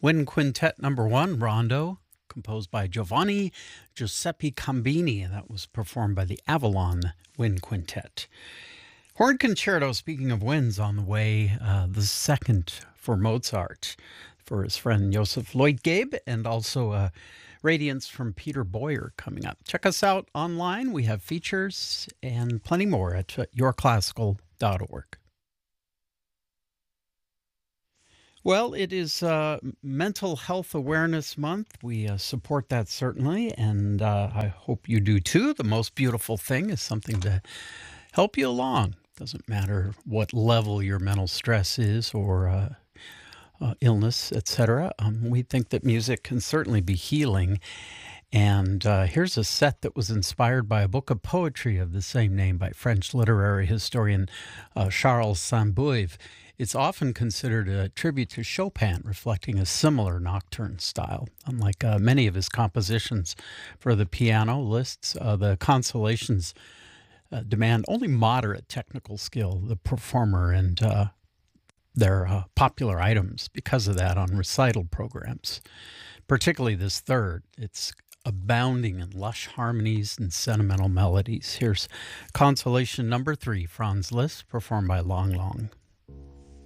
Wind Quintet number 1, Rondo, composed by Giovanni Giuseppe Cambini. That was performed by the Avalon Wind Quintet. Horn Concerto, speaking of winds, on the way, the second for Mozart, for his friend Joseph Lloyd-Gabe, and also Radiance from Peter Boyer coming up. Check us out online. We have features and plenty more at yourclassical.org. Well, it is Mental Health Awareness Month. We support that certainly, and I hope you do too. The most beautiful thing is something to help you along. Doesn't matter what level your mental stress is or illness, etc. We think that music can certainly be healing. And here's a set that was inspired by a book of poetry of the same name by French literary historian Charles Saint-Beuve. It's often considered a tribute to Chopin, reflecting a similar nocturne style. Unlike many of his compositions for the piano lists, the consolations demand only moderate technical skill, the performer, and their popular items because of that on recital programs. Particularly this third, it's abounding in lush harmonies and sentimental melodies. Here's Consolation number 3, Franz Liszt, performed by Lang Lang.